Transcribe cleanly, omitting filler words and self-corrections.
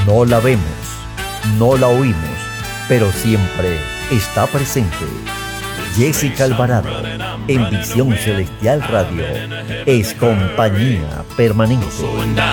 No la vemos, no la oímos, pero siempre está presente. Jessica Alvarado, en Visión Celestial Radio, es compañía permanente.